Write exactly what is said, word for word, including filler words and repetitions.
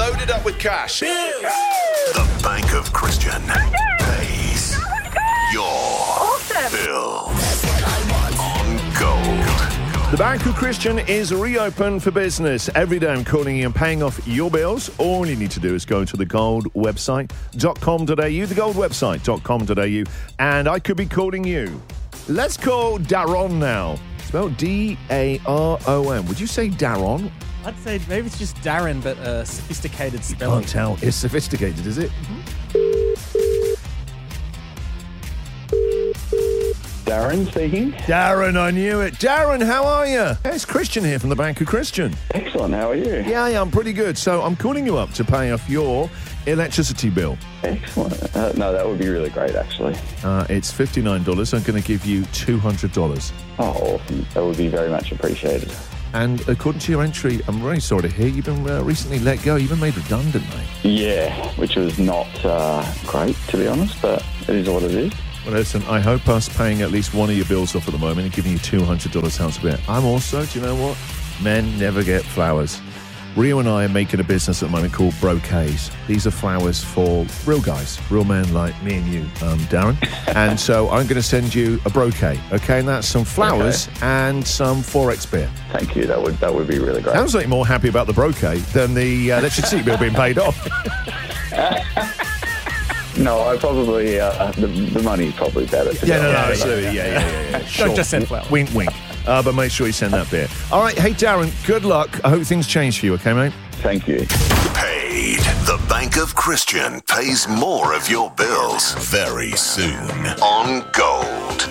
loaded up with cash. The Bank of Christian pays your bills on Gold. The Bank of Christian is reopened for business. Every day I'm calling you and paying off your bills. All you need to do is go to the gold website dot com dot a u, the gold website dot com dot a u, and I could be calling you. Let's call Daron now. Spelled D A R O N. Would you say Daron? I'd say maybe it's just Darren, but uh, sophisticated You spelling. can't tell. It's sophisticated, is it? Darren speaking. Darren, I knew it. Darren, how are you? It's Christian here from the Bank of Christian. Excellent, how are you? Yeah, yeah, I'm pretty good. So I'm calling you up to pay off your electricity bill. Excellent. Uh, no, that would be really great, actually. Uh, it's fifty-nine dollars. I'm going to give you two hundred dollars. Oh, awesome. That would be very much appreciated. And according to your entry, I'm very sorry to hear you've been uh, recently let go. You've been made redundant, mate. Yeah, which was not uh, great, to be honest, but it is what it is. Well, listen, I hope us paying at least one of your bills off at the moment and giving you two hundred dollars helps a bit. I'm also, do you know what? Men never get flowers. Rio and I are making a business at the moment called Brocades. These are flowers for real guys, real men like me and you, um, Darren. And so I'm going to send you a brocade, okay? And that's some flowers Okay. and some Forex beer. Thank you. That would that would be really great. Sounds like you're more happy about the brocade than the uh, electricity bill being paid off. No, I probably, uh, the, the money's probably better. To Yeah, go no, no, with. absolutely. Yeah, yeah, yeah. yeah. Sure. Don't just send flowers. Wink, wink. Uh, but make sure you send that beer. All right, hey, Darren, good luck. I hope things change for you, okay, mate? Thank you. Paid. The Bank of Christian pays more of your bills very soon on Gold.